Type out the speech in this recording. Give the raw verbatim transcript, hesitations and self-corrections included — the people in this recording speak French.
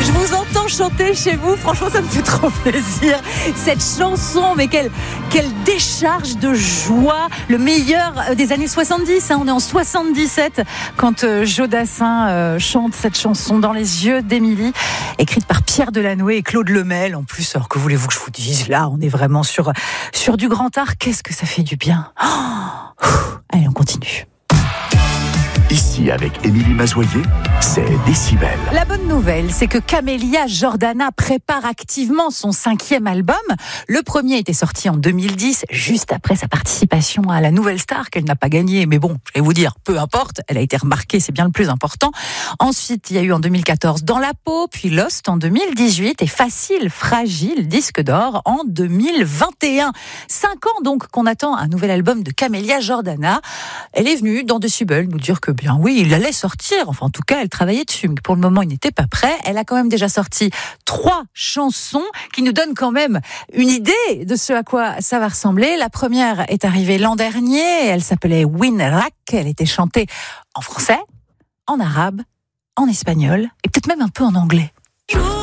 Je vous entends chanter chez vous, franchement ça me fait trop plaisir. Cette chanson, mais quelle, quelle décharge de joie. Le meilleur des années soixante-dix, hein. On est en soixante-dix-sept quand euh, Joe Dassin euh, chante cette chanson Dans les yeux d'Émilie, écrite par Pierre Delanoë et Claude Lemel. En plus, alors que voulez-vous que je vous dise, là on est vraiment sur, sur du grand art. Qu'est-ce que ça fait du bien. Oh, allez, on continue. Ici, avec Émilie Mazoyer, c'est Décibel. La bonne nouvelle, c'est que Camélia Jordana prépare activement son cinquième album. Le premier était sorti en deux mille dix, juste après sa participation à la Nouvelle Star, qu'elle n'a pas gagnée. Mais bon, je vais vous dire, peu importe, elle a été remarquée, c'est bien le plus important. Ensuite, il y a eu en deux mille quatorze Dans la peau, puis Lost en deux mille dix-huit et Facile, fragile, disque d'or en deux mille vingt et un. Cinq ans donc qu'on attend un nouvel album de Camélia Jordana. Elle est venue dans Décibel nous dire que bien oui, il allait sortir. Enfin, en tout cas, elle travaillait dessus. Mais pour le moment, il n'était pas prêt. Elle a quand même déjà sorti trois chansons qui nous donnent quand même une idée de ce à quoi ça va ressembler. La première est arrivée l'an dernier. Elle s'appelait Winrak. Elle était chantée en français, en arabe, en espagnol et peut-être même un peu en anglais.